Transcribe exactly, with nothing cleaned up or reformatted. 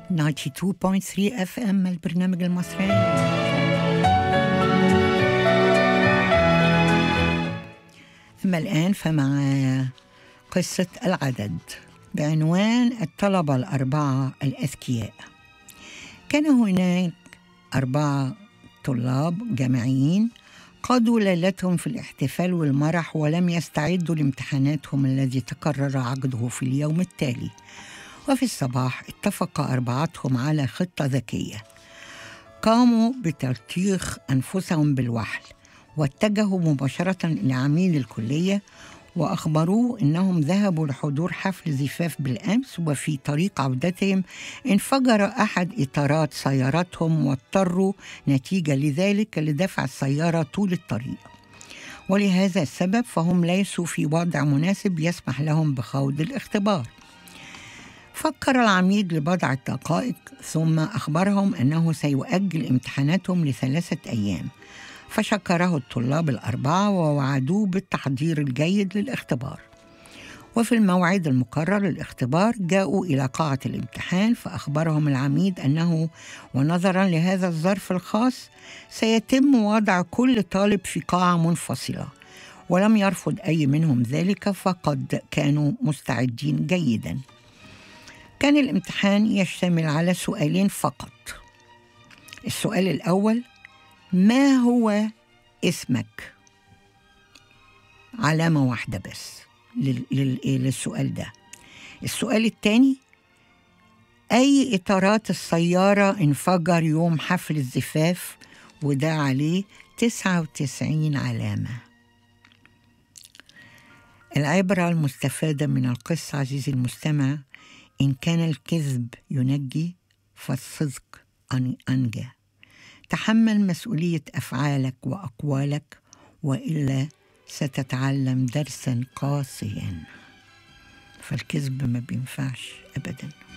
تسعة وتسعين فاصلة ثلاثة اف ام البرنامج المصري. ثم الآن فمع قصة العدد بعنوان الطلبة الأربعة الأذكياء. كان هناك أربعة طلاب جامعيين قضوا ليلتهم في الاحتفال والمرح ولم يستعدوا لامتحاناتهم الذي تقرر عقده في اليوم التالي. وفي الصباح اتفق أربعتهم على خطة ذكية. قاموا بتلطيخ أنفسهم بالوحل واتجهوا مباشرة إلى عميد الكلية وأخبروه أنهم ذهبوا لحضور حفل زفاف بالأمس، وفي طريق عودتهم انفجر أحد إطارات سيارتهم واضطروا نتيجة لذلك لدفع السيارة طول الطريق، ولهذا السبب فهم ليسوا في وضع مناسب يسمح لهم بخوض الاختبار. فكر العميد لبضع دقائق ثم أخبرهم أنه سيؤجل امتحاناتهم لثلاثة أيام، فشكره الطلاب الأربعة ووعدوه بالتحضير الجيد للاختبار. وفي الموعد المقرر للاختبار جاءوا إلى قاعة الامتحان، فأخبرهم العميد أنه ونظرا لهذا الظرف الخاص سيتم وضع كل طالب في قاعة منفصلة، ولم يرفض أي منهم ذلك فقد كانوا مستعدين جيدا. كان الامتحان يشتمل على سؤالين فقط. السؤال الأول: ما هو اسمك؟ علامة واحدة بس للسؤال ده. السؤال الثاني: أي إطارات السيارة انفجر يوم حفل الزفاف؟ وده عليه تسعة وتسعين علامة. العبرة المستفادة من القصة عزيزي المستمع: إن كان الكذب ينجي فالصدق أنجى. تحمل مسؤولية أفعالك وأقوالك وإلا ستتعلم درسا قاسيا، فالكذب ما بينفعش أبدا.